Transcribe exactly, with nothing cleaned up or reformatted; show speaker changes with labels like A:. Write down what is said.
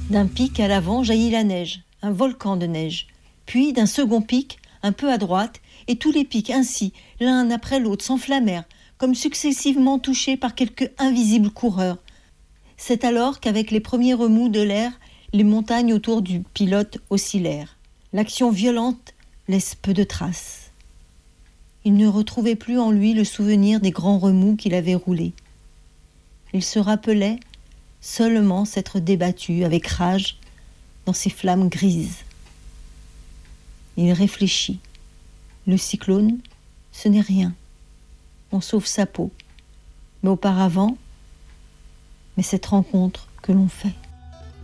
A: D'un pic à l'avant jaillit la neige, un volcan de neige. Puis d'un second pic, un peu à droite, et tous les pics ainsi, l'un après l'autre, s'enflammèrent, comme successivement touchés par quelque invisible coureur. C'est alors qu'avec les premiers remous de l'air, les montagnes autour du pilote oscillèrent. L'action violente laisse peu de traces. Il ne retrouvait plus en lui le souvenir des grands remous qu'il avait roulés. Il se rappelait seulement s'être débattu avec rage dans ces flammes grises. Il réfléchit. Le cyclone, ce n'est rien. On sauve sa peau. Mais auparavant, mais cette rencontre que l'on fait.